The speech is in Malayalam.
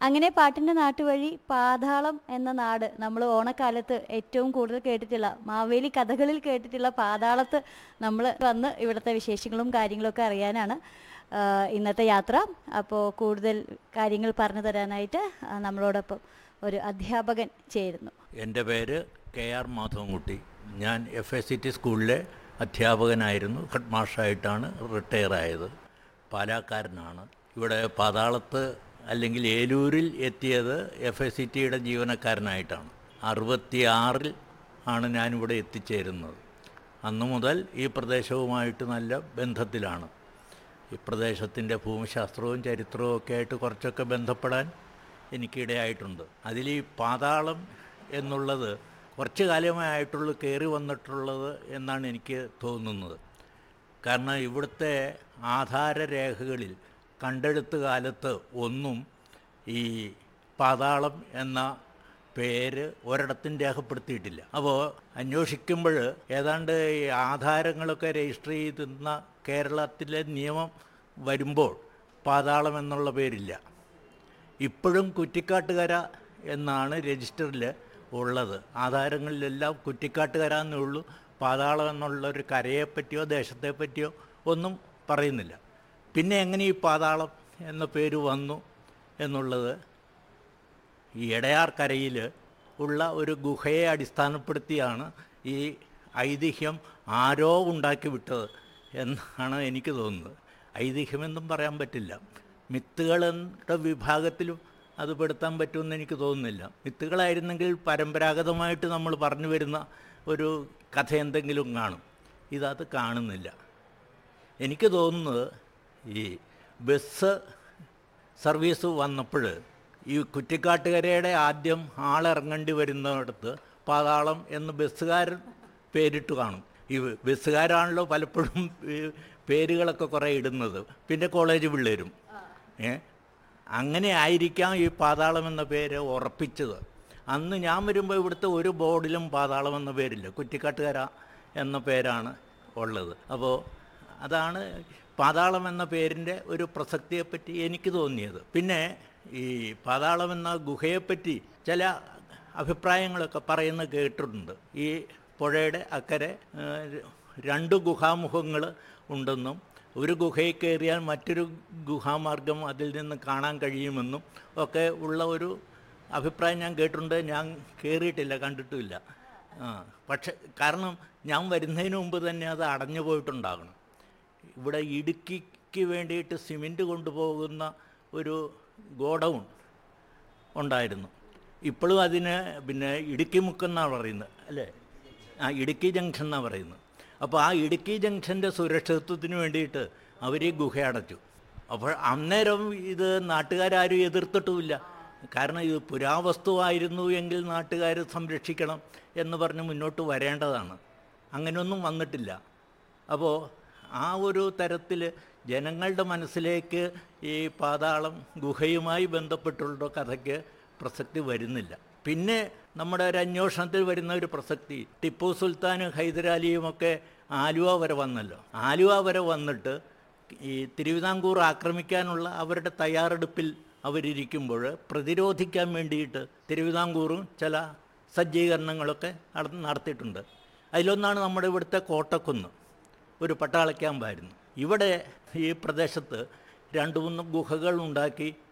അങ്ങനെ പാട്ടിൻ്റെ നാട്ടുവഴി പാതാളം എന്ന നാട് നമ്മൾ ഓണക്കാലത്ത് ഏറ്റവും കൂടുതൽ കേട്ടിട്ടുള്ള മാവേലി കഥകളിൽ കേട്ടിട്ടുള്ള പാതാളത്ത് നമ്മൾ വന്ന് ഇവിടുത്തെ വിശേഷങ്ങളും കാര്യങ്ങളൊക്കെ അറിയാനാണ് ഇന്നത്തെ യാത്ര. അപ്പോൾ കൂടുതൽ കാര്യങ്ങൾ പറഞ്ഞു തരാനായിട്ട് നമ്മളോടൊപ്പം ഒരു അധ്യാപകൻ ചേരുന്നു. എൻ്റെ പേര് KR മാധവൻകുട്ടി. ഞാൻ FACT സ്കൂളിലെ അധ്യാപകനായിരുന്നു. ഹെഡ് മാസ്റ്ററായിട്ടാണ് റിട്ടയർ ആയത്. പാലാക്കാരനാണ്. ഇവിടെ പാതാളത്ത് അല്ലെങ്കിൽ ഏലൂരിൽ എത്തിയത് FACTയുടെ ജീവനക്കാരനായിട്ടാണ്. 66 ആണ് ഞാനിവിടെ എത്തിച്ചേരുന്നത്. അന്നു മുതൽ ഈ പ്രദേശവുമായിട്ട് നല്ല ബന്ധത്തിലാണ്. ഈ പ്രദേശത്തിൻ്റെ ഭൂമിശാസ്ത്രവും ചരിത്രവും ഒക്കെ ആയിട്ട് കുറച്ചൊക്കെ ബന്ധപ്പെടാൻ എനിക്കിടയായിട്ടുണ്ട്. അതിൽ ഈ പാതാളം എന്നുള്ളത് കുറച്ച് കാലമായിട്ടുള്ളൂ കയറി വന്നിട്ടുള്ളത് എന്നാണ് എനിക്ക് തോന്നുന്നത്. കാരണം ഇവിടുത്തെ ആധാരരേഖകളിൽ കണ്ടെടുത്ത കാലത്ത് ഒന്നും ഈ പാതാളം എന്ന പേര് ഒരിടത്തും രേഖപ്പെടുത്തിയിട്ടില്ല. അപ്പോൾ അന്വേഷിക്കുമ്പോൾ ഏതാണ്ട് ഈ ആധാരങ്ങളൊക്കെ രജിസ്റ്റർ ചെയ്യുന്ന കേരളത്തിലെ നിയമം വരുമ്പോൾ പാതാളം എന്നുള്ള പേരില്ല. ഇപ്പോഴും കുറ്റിക്കാട്ടുകര എന്നാണ് രജിസ്റ്ററിൽ ഉള്ളത്. ആധാരങ്ങളിലെല്ലാം കുറ്റിക്കാട്ടുകര എന്നേ ഉള്ളൂ. പാതാളം എന്നുള്ളൊരു കരയെപ്പറ്റിയോ ദേശത്തെപ്പറ്റിയോ ഒന്നും പറയുന്നില്ല. പിന്നെ എങ്ങനെ ഈ പാതാളം എന്ന പേര് വന്നു എന്നുള്ളത് ഈ എടയാർക്കരയിൽ ഉള്ള ഒരു ഗുഹയെ അടിസ്ഥാനപ്പെടുത്തിയാണ് ഈ ഐതിഹ്യം ആരോ ഉണ്ടാക്കി വിട്ടത് എന്നാണ് എനിക്ക് തോന്നുന്നത്. ഐതിഹ്യമെന്നും പറയാൻ പറ്റില്ല. മിത്തുകളുടെ വിഭാഗത്തിലും അത് പെടുത്താൻ പറ്റുമെന്ന് എനിക്ക് തോന്നുന്നില്ല. മിത്തുകളായിരുന്നെങ്കിൽ പരമ്പരാഗതമായിട്ട് നമ്മൾ പറഞ്ഞു വരുന്ന ഒരു കഥ എന്തെങ്കിലും കാണും. ഇതത് കാണുന്നില്ല. എനിക്ക് തോന്നുന്നത് ഈ ബസ് സർവീസ് വന്നപ്പോൾ ഈ കുറ്റിക്കാട്ടുകരയുടെ ആദ്യം ആളിറങ്ങേണ്ടി വരുന്നിടത്ത് പാതാളം എന്ന് ബസ്സുകാരൻ പേരിട്ട് കാണും. ഈ ബസ്സുകാരാണല്ലോ പലപ്പോഴും പേരുകളൊക്കെ കുറേ ഇടുന്നത്. പിന്നെ കോളേജ് പിള്ളേരും അങ്ങനെ ആയിരിക്കാം ഈ പാതാളം എന്ന പേര് ഉറപ്പിച്ചത്. അന്ന് ഞാൻ വരുമ്പോൾ ഇവിടുത്തെ ഒരു ബോർഡിലും പാതാളം എന്ന പേരില്ല, കുറ്റിക്കാട്ടുകര എന്ന പേരാണ് ഉള്ളത്. അപ്പോൾ അതാണ് പാതാളം എന്ന പേരിൻ്റെ ഒരു പ്രസക്തിയെപ്പറ്റി എനിക്ക് തോന്നിയത്. പിന്നെ ഈ പാതാളം എന്ന ഗുഹയെപ്പറ്റി ചില അഭിപ്രായങ്ങളൊക്കെ പറയുന്നത് കേട്ടിട്ടുണ്ട്. ഈ പുഴയുടെ അക്കരെ 2 ഗുഹാമുഖങ്ങൾ ഉണ്ടെന്നും ഒരു ഗുഹയിൽ കയറിയാൽ മറ്റൊരു ഗുഹാമാർഗം അതിൽ നിന്ന് കാണാൻ കഴിയുമെന്നും ഒക്കെ ഉള്ള ഒരു അഭിപ്രായം ഞാൻ കേട്ടിട്ടുണ്ട്. ഞാൻ കയറിയിട്ടില്ല, കണ്ടിട്ടുമില്ല. പക്ഷെ കാരണം ഞാൻ വരുന്നതിന് മുമ്പ് തന്നെ അത് അടഞ്ഞു പോയിട്ടുണ്ടാകണം. ഇവിടെ ഇടുക്കിക്ക് വേണ്ടിയിട്ട് സിമൻറ്റ് കൊണ്ടുപോകുന്ന ഒരു ഗോഡൗൺ ഉണ്ടായിരുന്നു. ഇപ്പോഴും അതിന് പിന്നെ ഇടുക്കി മുക്കെന്നാണ് പറയുന്നത്, അല്ലേ? ഇടുക്കി ജംഗ്ഷൻ എന്നാണ് പറയുന്നത്. അപ്പോൾ ആ ഇടുക്കി ജംഗ്ഷൻ്റെ സുരക്ഷിതത്വത്തിന് വേണ്ടിയിട്ട് അവർ ഈ ഗുഹ അടച്ചു. അപ്പോൾ അന്നേരം ഇത് നാട്ടുകാരും എതിർത്തിട്ടുമില്ല. കാരണം ഇത് പുരാവസ്തുവായിരുന്നു എങ്കിൽ നാട്ടുകാർ സംരക്ഷിക്കണം എന്ന് പറഞ്ഞ് മുന്നോട്ട് വരേണ്ടതാണ്. അങ്ങനെയൊന്നും വന്നിട്ടില്ല. അപ്പോൾ ആ ഒരു തരത്തിൽ ജനങ്ങളുടെ മനസ്സിലേക്ക് ഈ പാതാളം ഗുഹയുമായി ബന്ധപ്പെട്ടുള്ള കഥയ്ക്ക് പ്രസക്തി വരുന്നില്ല. പിന്നെ നമ്മുടെ ഒരു അന്വേഷണത്തിൽ വരുന്ന ഒരു പ്രസക്തി, ടിപ്പു സുൽത്താനും ഹൈദരാലിയുമൊക്കെ ആലുവ വരെ വന്നല്ലോ. ആലുവ വരെ വന്നിട്ട് ഈ തിരുവിതാംകൂർ ആക്രമിക്കാനുള്ള അവരുടെ തയ്യാറെടുപ്പിൽ അവരിയ്ക്കുമ്പോൾ പ്രതിരോധിക്കാൻ വേണ്ടിയിട്ട് തിരുവിതാംകൂറും ചില സജ്ജീകരണങ്ങളൊക്കെ നടത്തിയിട്ടുണ്ട്. അതിലൊന്നാണ് നമ്മുടെ ഇവിടുത്തെ കോട്ടക്കുന്ന്, ഒരു പട്ടാള ക്യാമ്പായിരുന്നു. ഇവിടെ ഈ പ്രദേശത്ത് 2-3 ഗുഹകൾ ഉണ്ടാക്കി